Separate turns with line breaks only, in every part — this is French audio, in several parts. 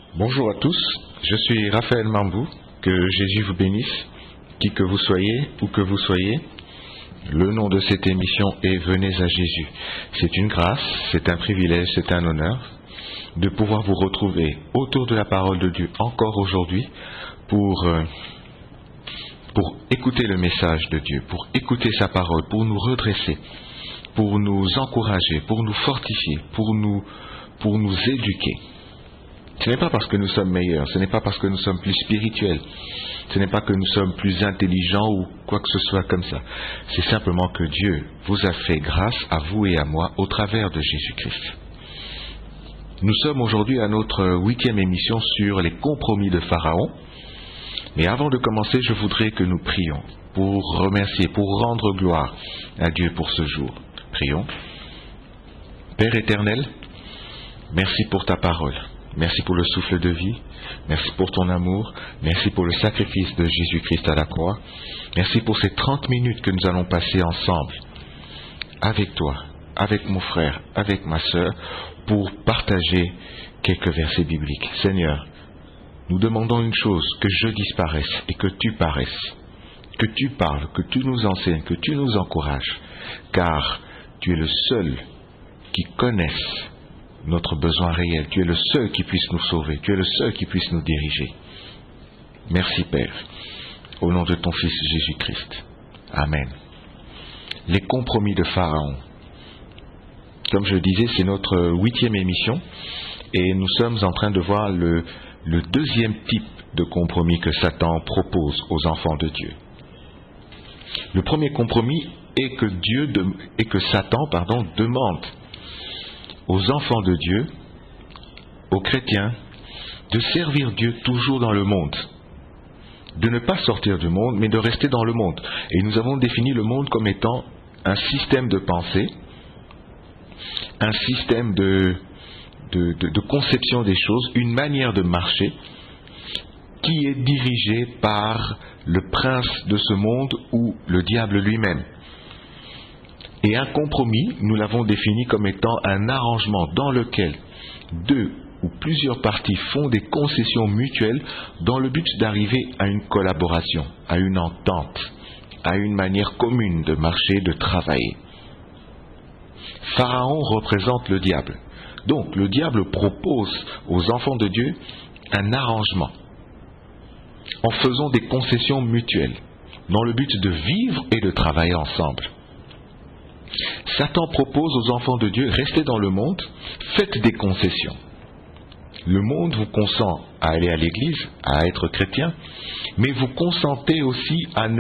Bonjour à tous, je suis Raphaël Mambou, que Jésus vous bénisse, qui que vous soyez, où que vous soyez. Le nom de cette émission est Venez à Jésus. C'est une grâce, c'est un privilège, c'est un honneur de pouvoir vous retrouver autour de la parole de Dieu encore aujourd'hui pour écouter le message de Dieu, pour écouter sa parole, pour nous redresser, pour nous encourager, pour nous fortifier, pour nous éduquer. Ce n'est pas parce que nous sommes meilleurs, ce n'est pas parce que nous sommes plus spirituels, ce n'est pas que nous sommes plus intelligents ou quoi que ce soit comme ça. C'est simplement que Dieu vous a fait grâce à vous et à moi au travers de Jésus-Christ. Nous sommes aujourd'hui à notre 8e émission sur les compromis de Pharaon. Mais avant de commencer, je voudrais que nous prions pour remercier, pour rendre gloire à Dieu pour ce jour. Prions. Père éternel, merci pour ta parole. Merci pour le souffle de vie, merci pour ton amour, merci pour le sacrifice de Jésus-Christ à la croix, merci pour ces 30 minutes que nous allons passer ensemble, avec toi, avec mon frère, avec ma sœur, pour partager quelques versets bibliques. Seigneur, nous demandons une chose, que je disparaisse et que tu paraisses, que tu parles, que tu nous enseignes, que tu nous encourages, car tu es le seul qui connaisse notre besoin réel. Tu es le seul qui puisse nous sauver. Tu es le seul qui puisse nous diriger. Merci Père. Au nom de ton Fils Jésus-Christ. Amen. Les compromis de Pharaon. Comme je le disais, c'est notre 8e émission et nous sommes en train de voir le deuxième type de compromis que Satan propose aux enfants de Dieu. Le premier compromis est que Satan demande aux enfants de Dieu, aux chrétiens, de servir Dieu toujours dans le monde, de ne pas sortir du monde, mais de rester dans le monde. Et nous avons défini le monde comme étant un système de pensée, un système de conception des choses, une manière de marcher qui est dirigée par le prince de ce monde ou le diable lui-même. Et un compromis, nous l'avons défini comme étant un arrangement dans lequel deux ou plusieurs parties font des concessions mutuelles dans le but d'arriver à une collaboration, à une entente, à une manière commune de marcher, de travailler. Pharaon représente le diable. Donc le diable propose aux enfants de Dieu un arrangement en faisant des concessions mutuelles dans le but de vivre et de travailler ensemble. Satan propose aux enfants de Dieu, restez dans le monde, faites des concessions. Le monde vous consent à aller à l'église, à être chrétien, mais vous consentez aussi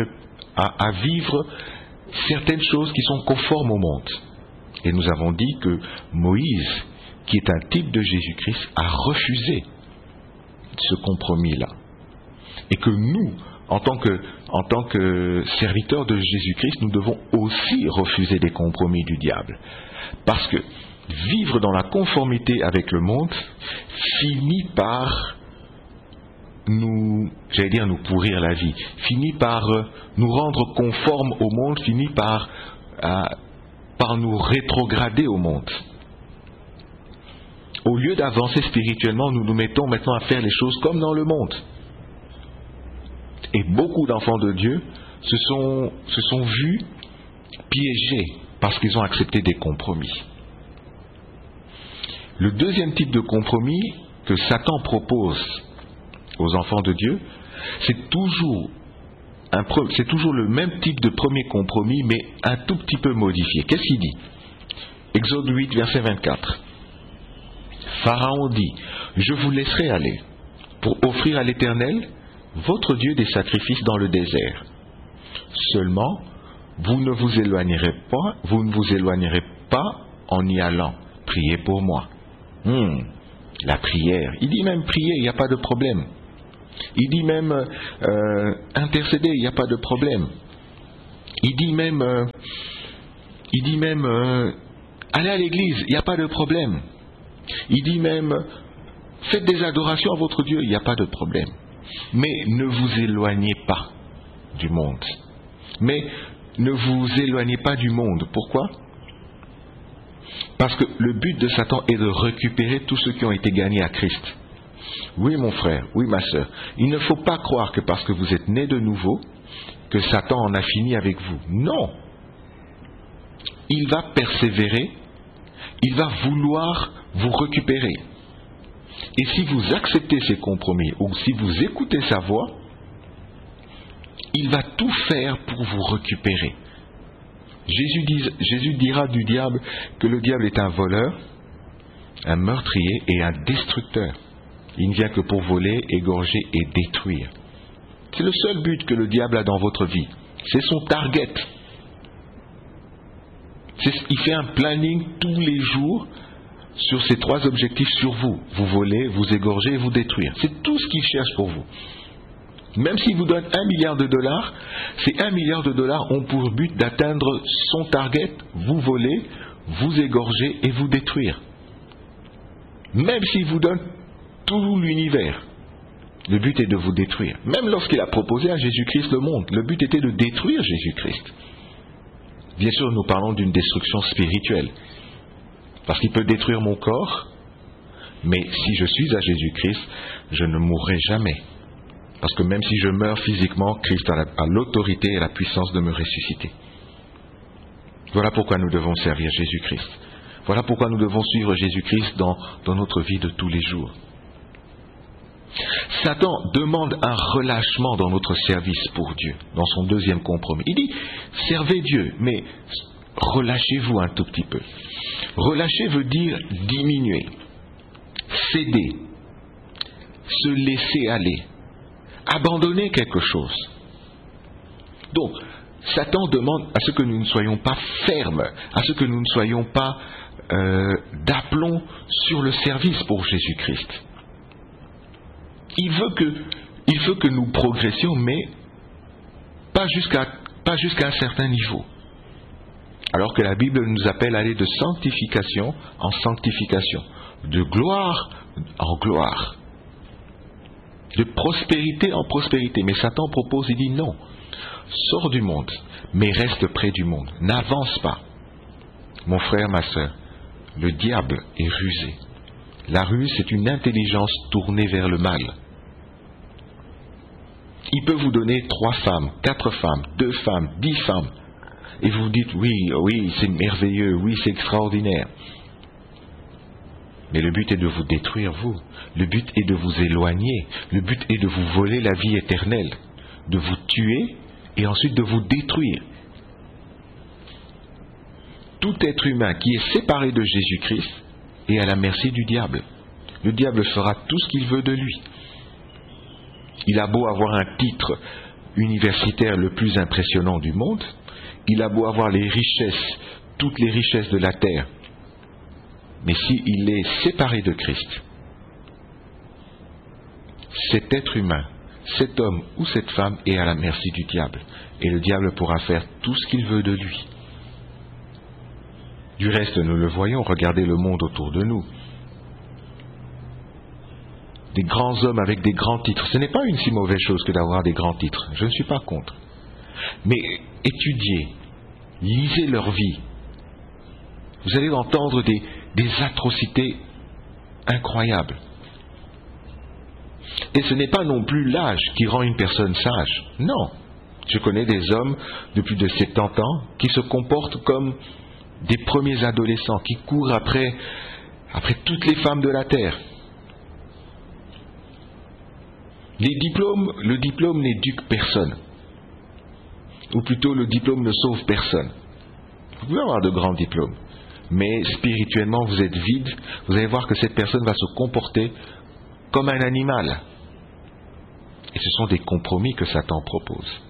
à vivre certaines choses qui sont conformes au monde. Et nous avons dit que Moïse, qui est un type de Jésus-Christ, a refusé ce compromis-là. Et que nous, en tant que serviteurs de Jésus-Christ, nous devons aussi refuser des compromis du diable. Parce que vivre dans la conformité avec le monde finit par nous pourrir la vie, finit par nous rendre conformes au monde, finit par nous rétrograder au monde. Au lieu d'avancer spirituellement, nous nous mettons maintenant à faire les choses comme dans le monde. Et beaucoup d'enfants de Dieu se sont vus piégés parce qu'ils ont accepté des compromis. Le deuxième type de compromis que Satan propose aux enfants de Dieu, c'est toujours le même type de premier compromis, mais un tout petit peu modifié. Qu'est-ce qu'il dit ? Exode 8, verset 24. Pharaon dit, « Je vous laisserai aller pour offrir à l'Éternel votre Dieu des sacrifices dans le désert. Seulement, vous ne vous éloignerez pas en y allant. Priez pour moi. » La prière. Il dit même prier, il n'y a pas de problème. Il dit même intercéder, il n'y a pas de problème. Il dit même aller à l'église, il n'y a pas de problème. Il dit même faites des adorations à votre Dieu, il n'y a pas de problème. Mais ne vous éloignez pas du monde. Mais ne vous éloignez pas du monde. Pourquoi ? Parce que le but de Satan est de récupérer tous ceux qui ont été gagnés à Christ. Oui, mon frère, oui, ma sœur, il ne faut pas croire que parce que vous êtes né de nouveau, que Satan en a fini avec vous. Non. Il va persévérer, il va vouloir vous récupérer. Et si vous acceptez ses compromis, ou si vous écoutez sa voix, il va tout faire pour vous récupérer. Jésus dira du diable que le diable est un voleur, un meurtrier et un destructeur. Il ne vient que pour voler, égorger et détruire. C'est le seul but que le diable a dans votre vie. C'est son target. Il fait un planning tous les jours sur ces 3 objectifs sur vous. Vous voler, vous égorger et vous détruire. C'est tout ce qu'il cherche pour vous. Même s'il vous donne $1 milliard, ces $1 milliard ont pour but d'atteindre son target, vous voler, vous égorger et vous détruire. Même s'il vous donne tout l'univers, le but est de vous détruire. Même lorsqu'il a proposé à Jésus-Christ le monde, le but était de détruire Jésus-Christ. Bien sûr, nous parlons d'une destruction spirituelle, parce qu'il peut détruire mon corps, mais si je suis à Jésus-Christ, je ne mourrai jamais. Parce que même si je meurs physiquement, Christ a l'autorité et la puissance de me ressusciter. Voilà pourquoi nous devons servir Jésus-Christ. Voilà pourquoi nous devons suivre Jésus-Christ dans notre vie de tous les jours. Satan demande un relâchement dans notre service pour Dieu, dans son 2e compromis. Il dit, servez Dieu, mais relâchez-vous un tout petit peu. Relâcher veut dire diminuer, céder, se laisser aller, abandonner quelque chose. Donc, Satan demande à ce que nous ne soyons pas fermes, à ce que nous ne soyons pas d'aplomb sur le service pour Jésus-Christ. Il veut que nous progressions, mais pas jusqu'à un certain niveau. Alors que la Bible nous appelle à aller de sanctification en sanctification, de gloire en gloire, de prospérité en prospérité. Mais Satan propose, il dit non, sors du monde, mais reste près du monde, n'avance pas. Mon frère, ma sœur, le diable est rusé. La ruse, c'est une intelligence tournée vers le mal. Il peut vous donner 3 femmes, 4 femmes, 2 femmes, 10 femmes. Et vous vous dites, oui, c'est merveilleux, oui, c'est extraordinaire. Mais le but est de vous détruire, vous. Le but est de vous éloigner. Le but est de vous voler la vie éternelle. De vous tuer et ensuite de vous détruire. Tout être humain qui est séparé de Jésus-Christ est à la merci du diable. Le diable fera tout ce qu'il veut de lui. Il a beau avoir un titre universitaire le plus impressionnant du monde, il a beau avoir les richesses, toutes les richesses de la terre, mais s'il est séparé de Christ, cet être humain, cet homme ou cette femme est à la merci du diable, et le diable pourra faire tout ce qu'il veut de lui. Du reste, nous le voyons, regardez le monde autour de nous. Des grands hommes avec des grands titres. Ce n'est pas une si mauvaise chose que d'avoir des grands titres. Je ne suis pas contre. Mais étudiez, lisez leur vie. Vous allez entendre des atrocités incroyables. Et ce n'est pas non plus l'âge qui rend une personne sage. Non. Je connais des hommes de plus de 70 ans qui se comportent comme des premiers adolescents, qui courent après toutes les femmes de la terre. Le diplôme n'éduque personne. Ou plutôt, le diplôme ne sauve personne. Vous pouvez avoir de grands diplômes, mais spirituellement, vous êtes vide. Vous allez voir que cette personne va se comporter comme un animal. Et ce sont des compromis que Satan propose.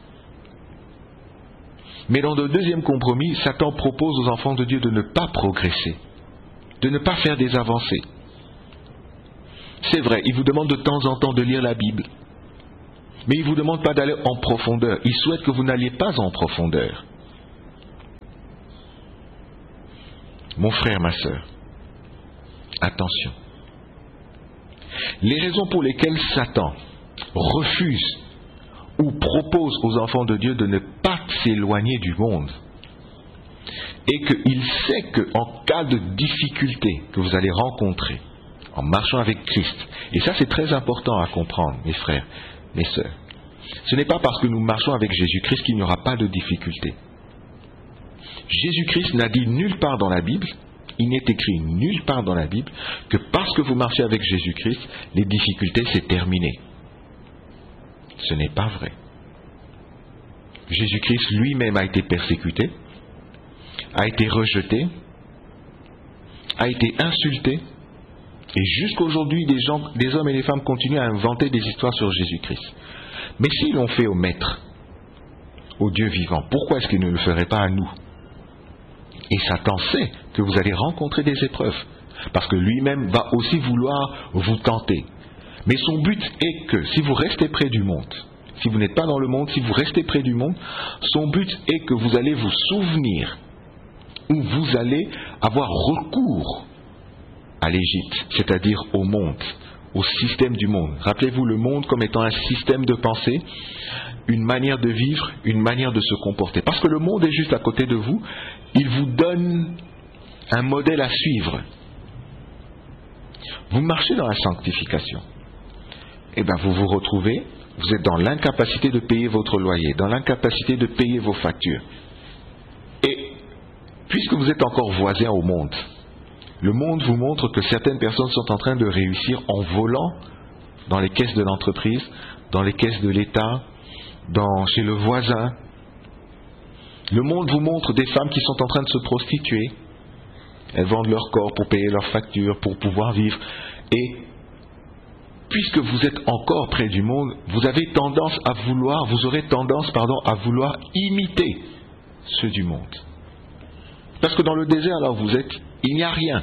Mais dans le 2e compromis, Satan propose aux enfants de Dieu de ne pas progresser, de ne pas faire des avancées. C'est vrai, il vous demande de temps en temps de lire la Bible, mais il ne vous demande pas d'aller en profondeur. Il souhaite que vous n'alliez pas en profondeur. Mon frère, ma sœur, attention. Les raisons pour lesquelles Satan refuse ou propose aux enfants de Dieu de ne pas s'éloigner du monde, et qu'il sait qu'en cas de difficulté que vous allez rencontrer, en marchant avec Christ. Et ça, c'est très important à comprendre, mes frères, mes sœurs. Ce n'est pas parce que nous marchons avec Jésus-Christ qu'il n'y aura pas de difficultés. Jésus-Christ n'a dit nulle part dans la Bible, il n'est écrit nulle part dans la Bible, que parce que vous marchez avec Jésus-Christ, les difficultés, c'est terminé. Ce n'est pas vrai. Jésus-Christ lui-même a été persécuté, a été rejeté, a été insulté, et jusqu'aujourd'hui, des hommes et des femmes continuent à inventer des histoires sur Jésus-Christ. Mais s'ils l'ont fait au Maître, au Dieu vivant, pourquoi est-ce qu'ils ne le feraient pas à nous? Et Satan sait que vous allez rencontrer des épreuves, parce que lui-même va aussi vouloir vous tenter. Mais son but est que, si vous restez près du monde, si vous n'êtes pas dans le monde, si vous restez près du monde, son but est que vous allez vous souvenir, ou vous allez avoir recours à l'Égypte, c'est-à-dire au monde, au système du monde. Rappelez-vous le monde comme étant un système de pensée, une manière de vivre, une manière de se comporter. Parce que le monde est juste à côté de vous, il vous donne un modèle à suivre. Vous marchez dans la sanctification. Et bien vous vous retrouvez, vous êtes dans l'incapacité de payer votre loyer, dans l'incapacité de payer vos factures. Et puisque vous êtes encore voisin au monde, le monde vous montre que certaines personnes sont en train de réussir en volant dans les caisses de l'entreprise, dans les caisses de l'État, chez le voisin. Le monde vous montre des femmes qui sont en train de se prostituer. Elles vendent leur corps pour payer leurs factures, pour pouvoir vivre. Et puisque vous êtes encore près du monde, vous aurez tendance à vouloir imiter ceux du monde. Parce que dans le désert, là où vous êtes, il n'y a rien.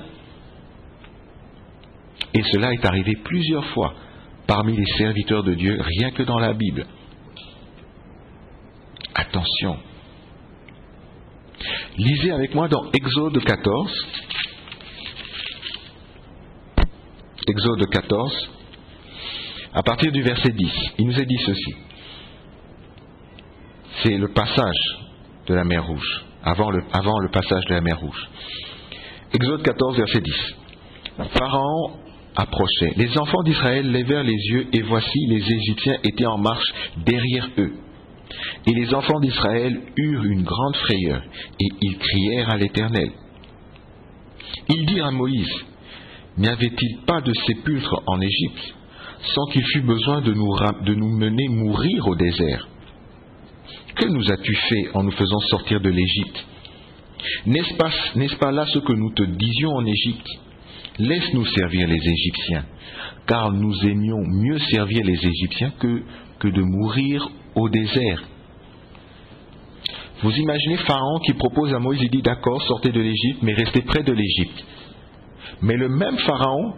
Et cela est arrivé plusieurs fois parmi les serviteurs de Dieu, rien que dans la Bible. Attention. Lisez avec moi dans Exode 14. Exode 14, à partir du verset 10. Il nous est dit ceci. C'est le passage de la mer Rouge, avant le passage de la mer Rouge. Exode 14, verset 10. Pharaon approchait. Les enfants d'Israël levèrent les yeux, et voici, les Égyptiens étaient en marche derrière eux. Et les enfants d'Israël eurent une grande frayeur, et ils crièrent à l'Éternel. Ils dirent à Moïse, n'y avait-il pas de sépulcre en Égypte, sans qu'il fût besoin de nous mener mourir au désert? Que nous as-tu fait en nous faisant sortir de l'Égypte? N'est-ce pas là ce que nous te disions en Égypte? Laisse-nous servir les Égyptiens, car nous aimions mieux servir les Égyptiens que de mourir au désert. Vous imaginez Pharaon qui propose à Moïse, il dit d'accord, sortez de l'Égypte, mais restez près de l'Égypte. Mais le même Pharaon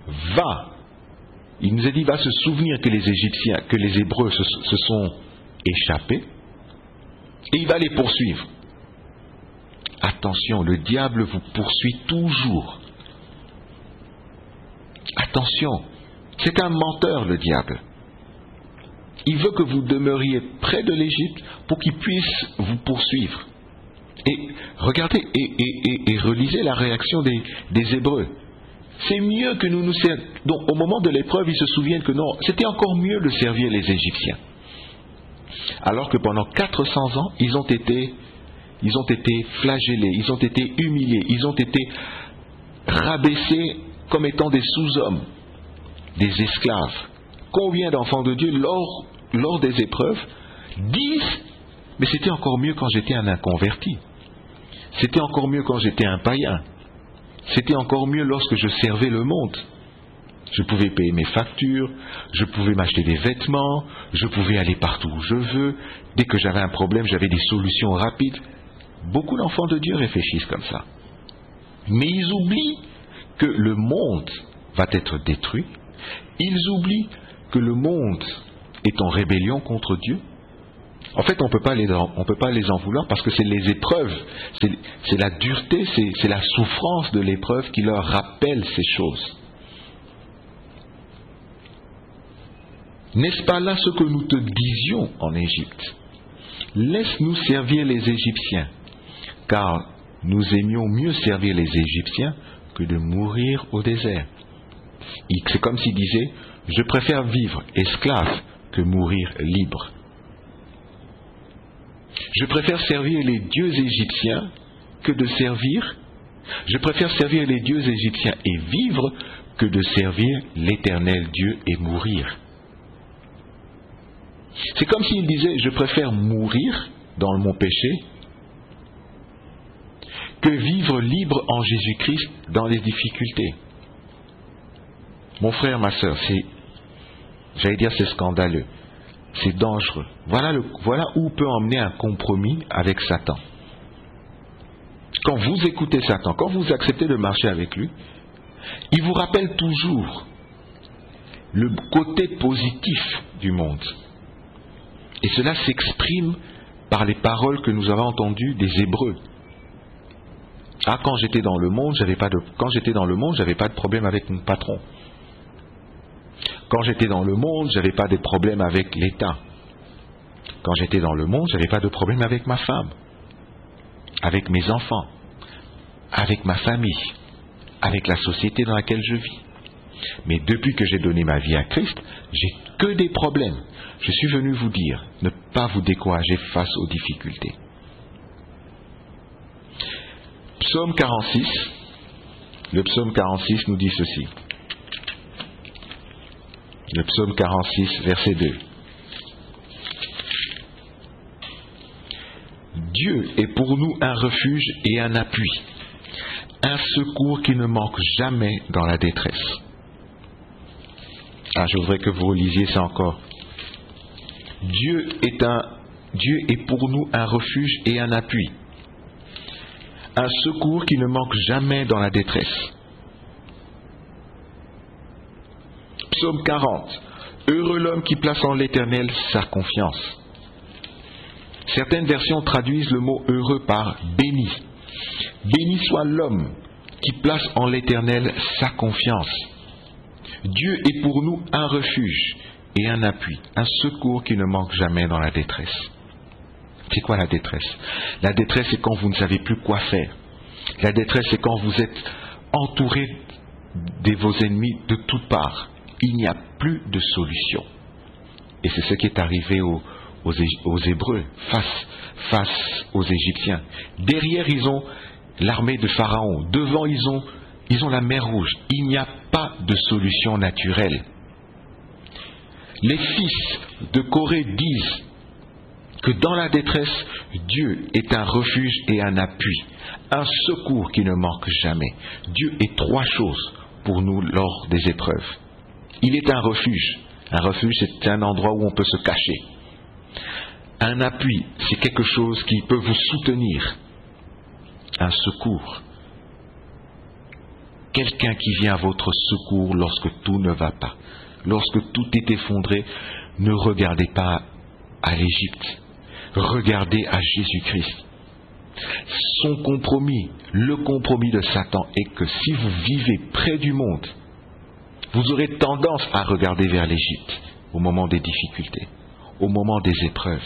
il nous a dit, va se souvenir que les Égyptiens, que les Hébreux se sont échappés, et il va les poursuivre. Attention, le diable vous poursuit toujours. Attention, c'est un menteur, le diable. Il veut que vous demeuriez près de l'Égypte pour qu'il puisse vous poursuivre. Et regardez et relisez la réaction des Hébreux. C'est mieux que nous servions. Donc au moment de l'épreuve, ils se souviennent que non, c'était encore mieux de servir les Égyptiens. Alors que pendant 400 ans, ils ont été flagellés, ils ont été humiliés, ils ont été rabaissés comme étant des sous-hommes, des esclaves. Combien d'enfants de Dieu, lors des épreuves, disent « Mais c'était encore mieux quand j'étais un inconverti. C'était encore mieux quand j'étais un païen. C'était encore mieux lorsque je servais le monde. Je pouvais payer mes factures, je pouvais m'acheter des vêtements, je pouvais aller partout où je veux. Dès que j'avais un problème, j'avais des solutions rapides. » Beaucoup d'enfants de Dieu réfléchissent comme ça. Mais ils oublient que le monde va être détruit. Ils oublient que le monde est en rébellion contre Dieu. En fait, on ne peut pas les en vouloir parce que c'est les épreuves, c'est la dureté, c'est la souffrance de l'épreuve qui leur rappelle ces choses. N'est-ce pas là ce que nous te disions en Égypte? Laisse-nous servir les Égyptiens, car nous aimions mieux servir les Égyptiens que de mourir au désert. C'est comme s'il disait, je préfère vivre esclave que mourir libre. Je préfère servir les dieux égyptiens que de servir. Je préfère servir les dieux égyptiens et vivre que de servir l'Éternel Dieu et mourir. C'est comme s'il disait, je préfère mourir dans mon péché que vivre libre en Jésus-Christ dans les difficultés. Mon frère, ma sœur, c'est scandaleux, c'est dangereux. Voilà où peut emmener un compromis avec Satan. Quand vous écoutez Satan, quand vous acceptez de marcher avec lui, il vous rappelle toujours le côté positif du monde. Et cela s'exprime par les paroles que nous avons entendues des Hébreux. Quand j'étais dans le monde, j'avais pas de problème avec mon patron. Quand j'étais dans le monde, j'avais pas de problème avec l'État. Quand j'étais dans le monde, j'avais pas de problème avec ma femme, avec mes enfants, avec ma famille, avec la société dans laquelle je vis. Mais depuis que j'ai donné ma vie à Christ, j'ai que des problèmes. Je suis venu vous dire, ne pas vous décourager face aux difficultés. Psaume 46, le psaume 46 nous dit ceci. Le psaume 46, verset 2. Dieu est pour nous un refuge et un appui, un secours qui ne manque jamais dans la détresse. Je voudrais que vous relisiez ça encore. Dieu est pour nous un refuge et un appui, un secours qui ne manque jamais dans la détresse. Psaume 40. Heureux l'homme qui place en l'Éternel sa confiance. Certaines versions traduisent le mot heureux par béni. Béni soit l'homme qui place en l'Éternel sa confiance. Dieu est pour nous un refuge et un appui, un secours qui ne manque jamais dans la détresse. C'est quoi la détresse? La détresse, c'est quand vous ne savez plus quoi faire. La détresse, c'est quand vous êtes entouré de vos ennemis de toutes parts. Il n'y a plus de solution. Et c'est ce qui est arrivé aux Hébreux face aux Égyptiens. Derrière, ils ont l'armée de Pharaon. Devant, ils ont la mer Rouge. Il n'y a pas de solution naturelle. Les fils de Corée disent que dans la détresse, Dieu est un refuge et un appui, un secours qui ne manque jamais. Dieu est trois choses pour nous lors des épreuves. Il est un refuge. Un refuge, c'est un endroit où on peut se cacher. Un appui, c'est quelque chose qui peut vous soutenir. Un secours. Quelqu'un qui vient à votre secours lorsque tout ne va pas. Lorsque tout est effondré, ne regardez pas à l'Égypte. Regardez à Jésus-Christ. Son compromis, le compromis de Satan est que si vous vivez près du monde, vous aurez tendance à regarder vers l'Égypte au moment des difficultés, au moment des épreuves.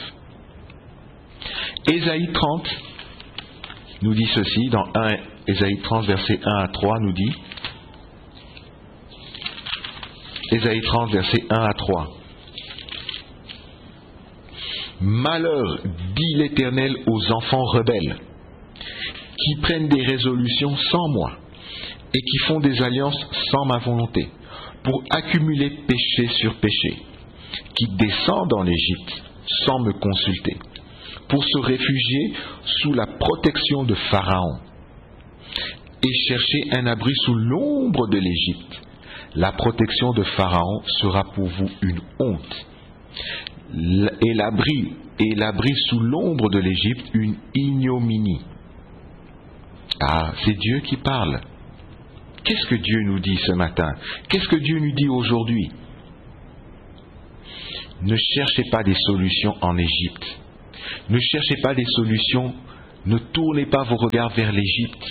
Ésaïe 30 nous dit ceci, dans Ésaïe 30, versets 1 à 3, nous dit, Ésaïe 30, versets 1 à 3. Malheur, dit l'Éternel aux enfants rebelles, qui prennent des résolutions sans moi, et qui font des alliances sans ma volonté, pour accumuler péché sur péché, qui descendent en Égypte sans me consulter, pour se réfugier sous la protection de Pharaon, et chercher un abri sous l'ombre de l'Égypte. La protection de Pharaon sera pour vous une honte, et l'abri sous l'ombre de l'Égypte une ignominie. C'est Dieu qui parle. Qu'est-ce que Dieu nous dit ce matin? Qu'est-ce que Dieu nous dit aujourd'hui? Ne cherchez pas des solutions en Égypte. Ne cherchez pas des solutions. Ne tournez pas vos regards vers l'Égypte.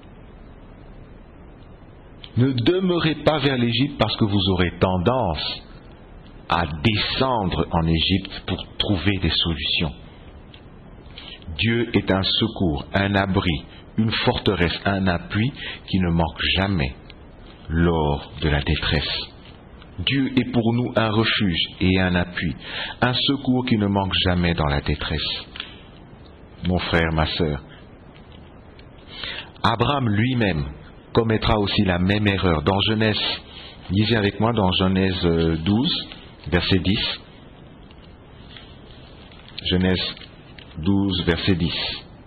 Ne demeurez pas vers l'Égypte parce que vous aurez tendance à descendre en Égypte pour trouver des solutions. Dieu est un secours, un abri, une forteresse, un appui qui ne manque jamais. lors de la détresse. Dieu est pour nous un refuge et un appui, un secours qui ne manque jamais dans la détresse. Mon frère, ma sœur, Abraham lui-même commettra aussi la même erreur. Dans Genèse, lisez avec moi dans Genèse 12, verset 10. Genèse 12, verset 10.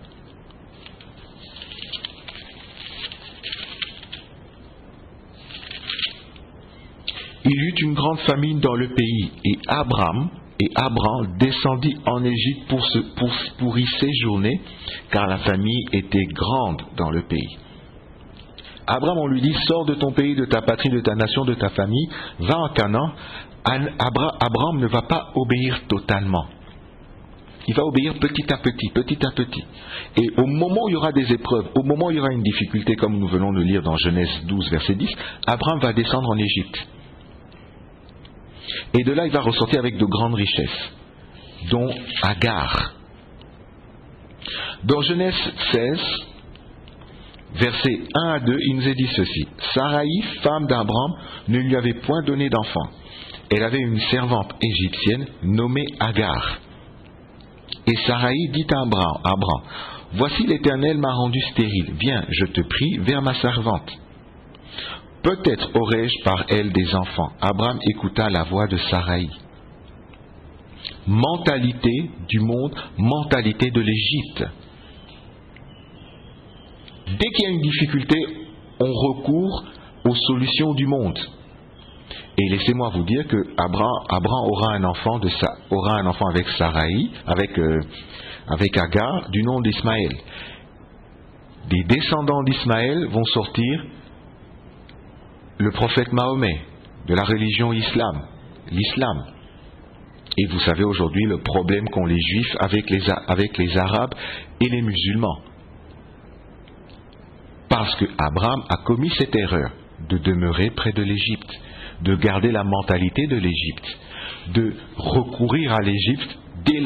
Il y eut une grande famine dans le pays, et Abraham descendit en Égypte pour y séjourner, car la famine était grande dans le pays. Abraham, on lui dit, sors de ton pays, de ta patrie, de ta nation, de ta famille, va en Canaan. Abraham ne va pas obéir totalement. Il va obéir petit à petit, petit à petit. Et au moment où il y aura des épreuves, au moment où il y aura une difficulté, comme nous venons de lire dans Genèse 12, verset 10, Abraham va descendre en Égypte. Et de là, il va ressortir avec de grandes richesses, dont Agar. Dans Genèse 16, versets 1 à 2, il nous est dit ceci. Saraï, femme d'Abraham, ne lui avait point donné d'enfant. Elle avait une servante égyptienne nommée Agar. Et Saraï dit à Abraham, voici l'Éternel m'a rendu stérile. Viens, je te prie, vers ma servante. Peut-être aurais-je par elle des enfants. Abraham écouta la voix de Saraï. Mentalité du monde, mentalité de l'Égypte. Dès qu'il y a une difficulté, on recourt aux solutions du monde. Et laissez-moi vous dire que Abraham aura un enfant avec Saraï, avec Agar, du nom d'Ismaël. Des descendants d'Ismaël vont sortir le prophète Mahomet, de la religion l'islam. Et vous savez aujourd'hui le problème qu'ont les Juifs avec les Arabes et les musulmans. Parce que Abraham a commis cette erreur de demeurer près de l'Égypte, de garder la mentalité de l'Égypte, de recourir à l'Égypte dès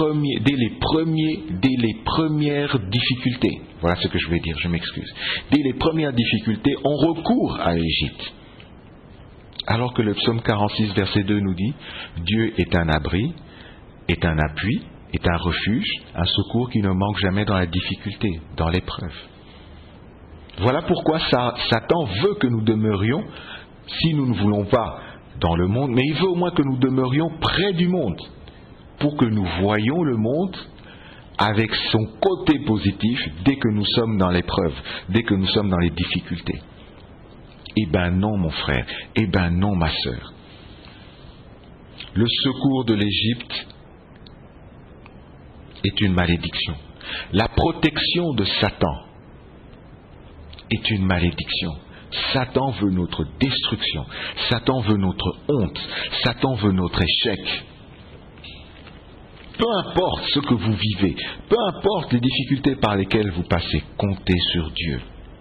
les premières difficultés. Voilà ce que je vais dire, je m'excuse. Dès les premières difficultés, on recourt à l'Égypte. Alors que le psaume 46, verset 2 nous dit, Dieu est un abri, est un appui, est un refuge, un secours qui ne manque jamais dans la difficulté, dans l'épreuve. Voilà pourquoi Satan veut que nous demeurions, si nous ne voulons pas dans le monde, mais il veut au moins que nous demeurions près du monde, pour que nous voyions le monde avec son côté positif dès que nous sommes dans l'épreuve, dès que nous sommes dans les difficultés. Eh bien non, mon frère, eh bien non, ma sœur. Le secours de l'Égypte est une malédiction. La protection de Satan est une malédiction. Satan veut notre destruction. Satan veut notre honte. Satan veut notre échec. Peu importe ce que vous vivez, peu importe les difficultés par lesquelles vous passez, comptez sur Dieu.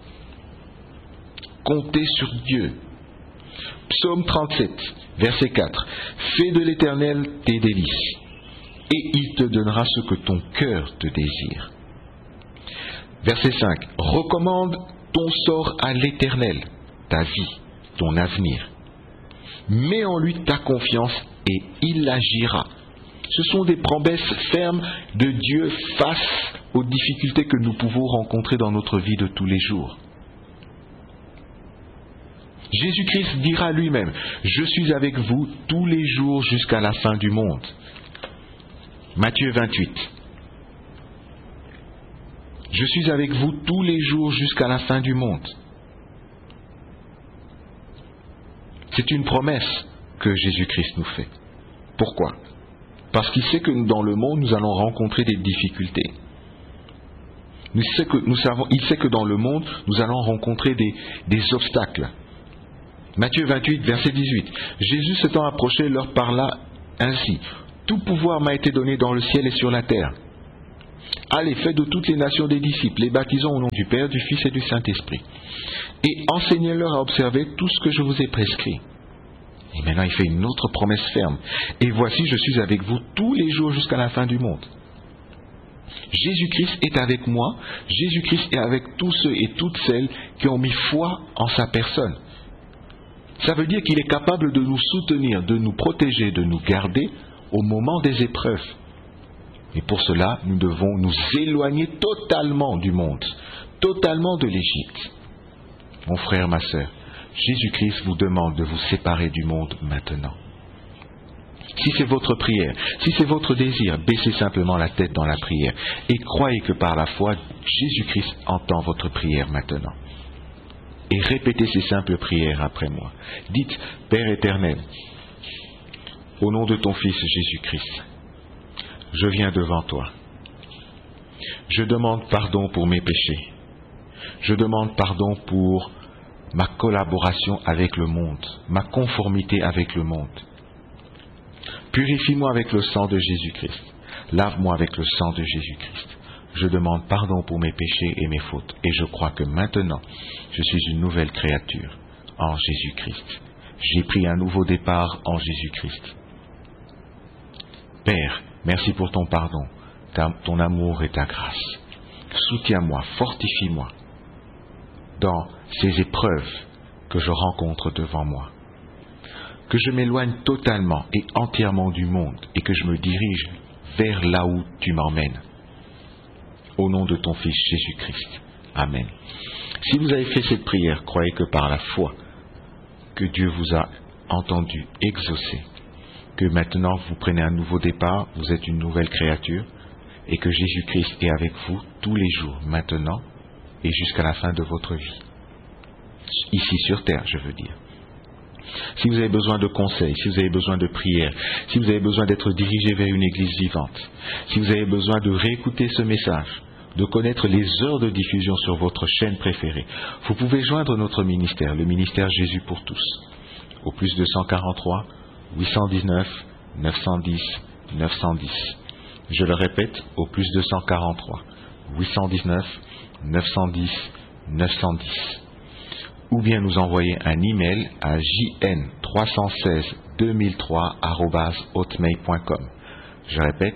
Comptez sur Dieu. Psaume 37, verset 4. Fais de l'Éternel tes délices, et il te donnera ce que ton cœur te désire. Verset 5. Recommande ton sort à l'Éternel, ta vie, ton avenir. Mets en lui ta confiance et il agira. Ce sont des promesses fermes de Dieu face aux difficultés que nous pouvons rencontrer dans notre vie de tous les jours. Jésus-Christ dira lui-même, « Je suis avec vous tous les jours jusqu'à la fin du monde. » Matthieu 28. « Je suis avec vous tous les jours jusqu'à la fin du monde. » C'est une promesse que Jésus-Christ nous fait. Pourquoi ? Parce qu'il sait que dans le monde, nous allons rencontrer des difficultés. Il sait que dans le monde, nous allons rencontrer des obstacles. Matthieu 28, verset 18. Jésus s'étant approché leur parla ainsi. Tout pouvoir m'a été donné dans le ciel et sur la terre. Allez, faites de toutes les nations des disciples, les baptisons au nom du Père, du Fils et du Saint-Esprit. Et enseignez-leur à observer tout ce que je vous ai prescrit. Et maintenant, il fait une autre promesse ferme. Et voici, je suis avec vous tous les jours jusqu'à la fin du monde. Jésus-Christ est avec moi. Jésus-Christ est avec tous ceux et toutes celles qui ont mis foi en sa personne. Ça veut dire qu'il est capable de nous soutenir, de nous protéger, de nous garder au moment des épreuves. Et pour cela, nous devons nous éloigner totalement du monde, totalement de l'Égypte. Mon frère, ma sœur, Jésus-Christ vous demande de vous séparer du monde maintenant. Si c'est votre prière, si c'est votre désir, baissez simplement la tête dans la prière et croyez que par la foi, Jésus-Christ entend votre prière maintenant. Et répétez ces simples prières après moi. Dites, Père éternel, au nom de ton Fils Jésus-Christ, je viens devant toi. Je demande pardon pour mes péchés. Je demande pardon pour ma collaboration avec le monde, ma conformité avec le monde. Purifie-moi avec le sang de Jésus-Christ. Lave-moi avec le sang de Jésus-Christ. Je demande pardon pour mes péchés et mes fautes. Et je crois que maintenant, je suis une nouvelle créature en Jésus-Christ. J'ai pris un nouveau départ en Jésus-Christ. Père, merci pour ton pardon, ton amour et ta grâce. Soutiens-moi, fortifie-moi dans ces épreuves que je rencontre devant moi. Que je m'éloigne totalement et entièrement du monde et que je me dirige vers là où tu m'emmènes. Au nom de ton Fils Jésus-Christ. Amen. Si vous avez fait cette prière, croyez que par la foi que Dieu vous a entendu, exaucé, que maintenant vous prenez un nouveau départ, vous êtes une nouvelle créature et que Jésus-Christ est avec vous tous les jours, maintenant et jusqu'à la fin de votre vie. Ici sur terre, je veux dire. Si vous avez besoin de conseils, si vous avez besoin de prières, si vous avez besoin d'être dirigé vers une église vivante, si vous avez besoin de réécouter ce message, de connaître les heures de diffusion sur votre chaîne préférée, vous pouvez joindre notre ministère, le ministère Jésus pour tous, au plus 243 819 910 910. Je le répète, au plus 243 819 910 910. Ou bien nous envoyer un email à jn3162003@hotmail.com. Je répète,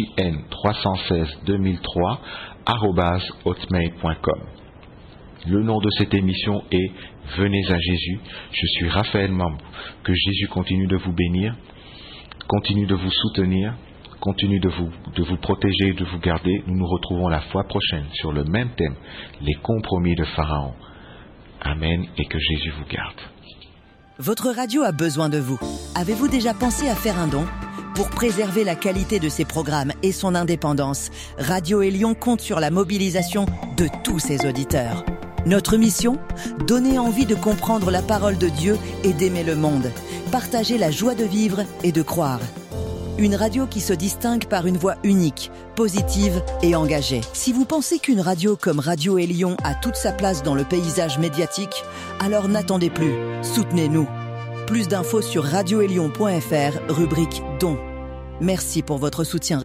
jn3162003@hotmail.com. Le nom de cette émission est Venez à Jésus. Je suis Raphaël Mambou. Que Jésus continue de vous bénir, continue de vous soutenir, continue de vous protéger et de vous garder. Nous nous retrouvons la fois prochaine sur le même thème, les compromis de Pharaon. Amen et que Jésus vous garde.
Votre radio a besoin de vous. Avez-vous déjà pensé à faire un don ? Pour préserver la qualité de ses programmes et son indépendance, Radio Élion compte sur la mobilisation de tous ses auditeurs. Notre mission ? Donner envie de comprendre la parole de Dieu et d'aimer le monde. Partager la joie de vivre et de croire. Une radio qui se distingue par une voix unique, positive et engagée. Si vous pensez qu'une radio comme Radio Élion a toute sa place dans le paysage médiatique, alors n'attendez plus, soutenez-nous. Plus d'infos sur radioélion.fr, rubrique Dons. Merci pour votre soutien.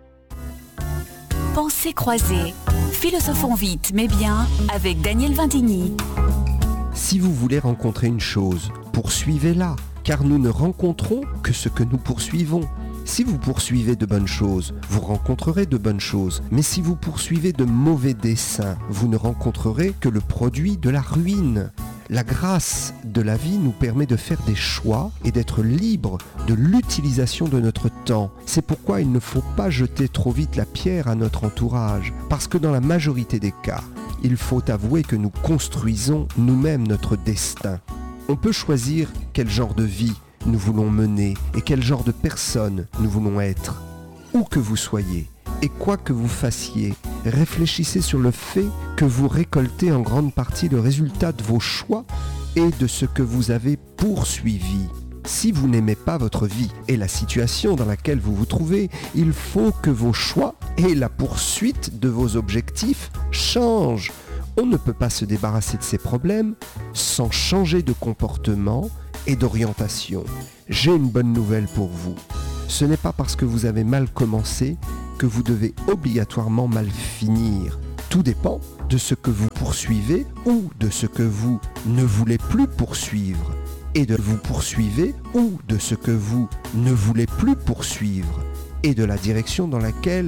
Pensées croisées, philosophons vite mais bien avec Daniel Vintigny.
Si vous voulez rencontrer une chose, poursuivez-la, car nous ne rencontrons que ce que nous poursuivons. Si vous poursuivez de bonnes choses, vous rencontrerez de bonnes choses. Mais si vous poursuivez de mauvais desseins, vous ne rencontrerez que le produit de la ruine. La grâce de la vie nous permet de faire des choix et d'être libre de l'utilisation de notre temps. C'est pourquoi il ne faut pas jeter trop vite la pierre à notre entourage, parce que dans la majorité des cas, il faut avouer que nous construisons nous-mêmes notre destin. On peut choisir quel genre de vie nous voulons mener et quel genre de personne nous voulons être. Où que vous soyez et quoi que vous fassiez, réfléchissez sur le fait que vous récoltez en grande partie le résultat de vos choix et de ce que vous avez poursuivi. Si vous n'aimez pas votre vie et la situation dans laquelle vous vous trouvez, il faut que vos choix et la poursuite de vos objectifs changent. On ne peut pas se débarrasser de ces problèmes sans changer de comportement et d'orientation. J'ai une bonne nouvelle pour vous. Ce n'est pas parce que vous avez mal commencé que vous devez obligatoirement mal finir. Tout dépend de ce que vous poursuivez ou de ce que vous ne voulez plus poursuivre, et de vous poursuivez ou de ce que vous ne voulez plus poursuivre, et de la direction dans laquelle